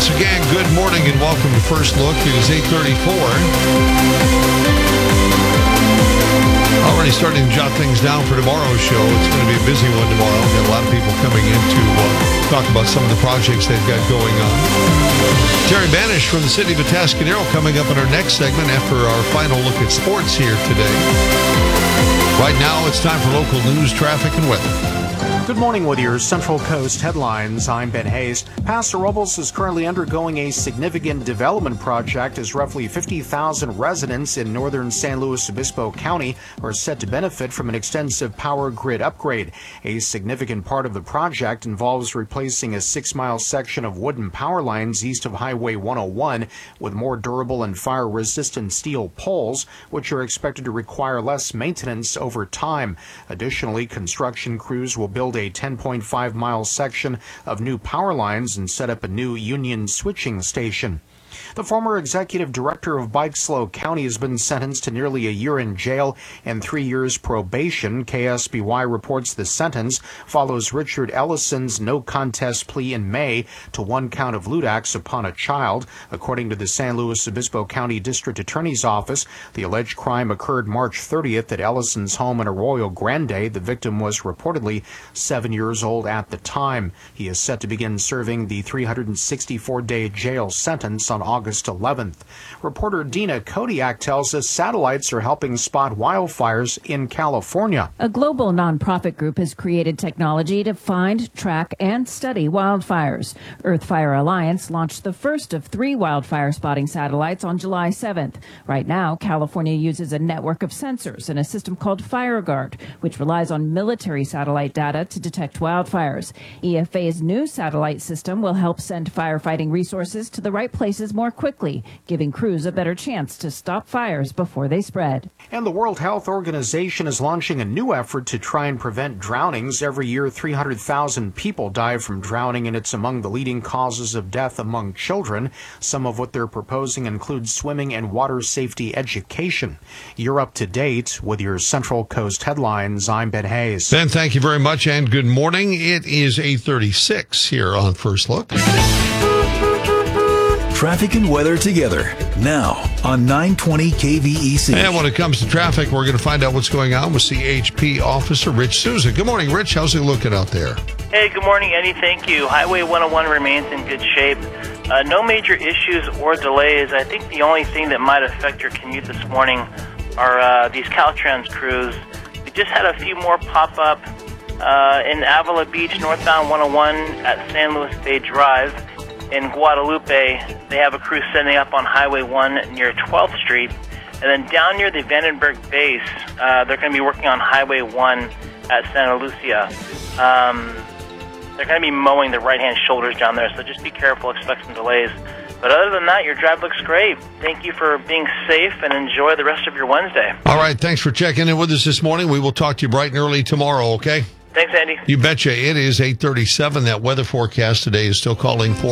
once again, good morning and welcome to First Look. It is 8:34. Already starting to jot things down for tomorrow's show. It's going to be a busy one tomorrow. We've got a lot of people coming in to talk about some of the projects they've got going on. Terry Banish from the city of Atascadero coming up in our next segment after our final look at sports here today. Right now, it's time for local news, traffic, and weather. Good morning with your Central Coast headlines. I'm Ben Hayes. Paso Robles is currently undergoing a significant development project as roughly 50,000 residents in northern San Luis Obispo County are set to benefit from an extensive power grid upgrade. A significant part of the project involves replacing a 6-mile section of wooden power lines east of Highway 101 with more durable and fire-resistant steel poles, which are expected to require less maintenance over time. Additionally, construction crews will build a 10.5-mile section of new power lines and set up a new union switching station. The former executive director of Bykeslow County has been sentenced to nearly a year in jail and 3 years probation. KSBY reports the sentence follows Richard Ellison's no contest plea in May to 1 count of lewd acts upon a child. According to the San Luis Obispo County District Attorney's Office, the alleged crime occurred March 30th at Ellison's home in Arroyo Grande. The victim was reportedly 7 years old at the time. He is set to begin serving the 364-day jail sentence on August 11th. Reporter Dina Kodiak tells us satellites are helping spot wildfires in California. A global nonprofit group has created technology to find, track, and study wildfires. Earth Fire Alliance launched the first of 3 wildfire spotting satellites on July 7th. Right now, California uses a network of sensors and a system called FireGuard, which relies on military satellite data to detect wildfires. EFA's new satellite system will help send firefighting resources to the right places more quickly, giving crews a better chance to stop fires before they spread. And the World Health Organization is launching a new effort to try and prevent drownings. Every year, 300,000 people die from drowning, and it's among the leading causes of death among children. Some of what they're proposing includes swimming and water safety education. You're up to date with your Central Coast headlines. I'm Ben Hayes. Ben, thank you very much, and good morning. It is 8:36 here on First Look. Traffic and weather together now on 920 KVEC. And when it comes to traffic, we're going to find out what's going on with CHP Officer Rich Souza. Good morning, Rich. How's it looking out there? Hey, good morning, Eddie. Thank you. Highway 101 remains in good shape. No major issues or delays. I think the only thing that might affect your commute this morning are these Caltrans crews. We just had a few more pop up in Avila Beach, northbound 101 at San Luis Bay Drive. In Guadalupe, they have a crew setting up on Highway 1 near 12th Street. And then down near the Vandenberg base, they're going to be working on Highway 1 at Santa Lucia. They're going to be mowing the right-hand shoulders down there, so just be careful, expect some delays. But other than that, your drive looks great. Thank you for being safe and enjoy the rest of your Wednesday. All right, thanks for checking in with us this morning. We will talk to you bright and early tomorrow, okay? Thanks, Andy. You betcha. It is 8:37. That weather forecast today is still calling for